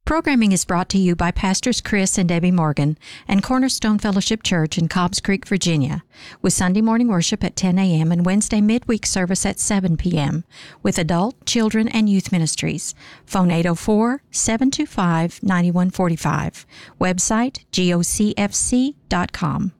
Programming is brought to you by Pastors Chris and Debbie Morgan and Cornerstone Fellowship Church in Cobbs Creek, Virginia, with Sunday morning worship at 10 a.m. and Wednesday midweek service at 7 p.m. with adult, children, and youth ministries. Phone 804-725-9145. Website gocfc.com.